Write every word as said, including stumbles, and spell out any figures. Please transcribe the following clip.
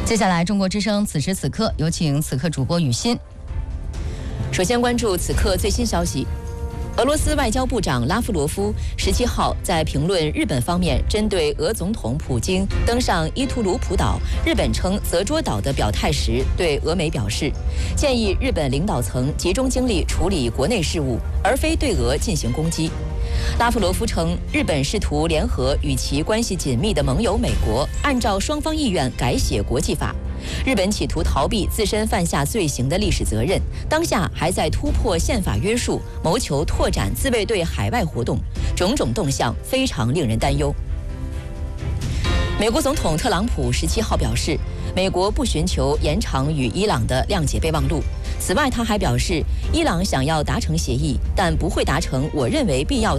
接下来，中国之声此时此刻有请此刻主播雨欣。 首先关注此刻最新消息。俄罗斯外交部长拉夫罗夫十七号在评论日本方面针对俄总统普京登上伊图鲁普岛，日本称泽捉岛的表态时，对俄媒表示，建议日本领导层集中精力处理国内事务，而非对俄进行攻击。拉夫罗夫称，日本试图联合与其关系紧密的盟友美国，按照双方意愿改写国际法。日本企图逃避自身犯下罪行的历史责任，当下还在突破宪法约束，谋求拓展自卫队海外活动，种种动向非常令人担忧。美国总统特朗普十七号表示，美国不寻求延长与伊朗的谅解备忘录。此外，他还表示，伊朗想要达成协议，但不会达成我认为必要的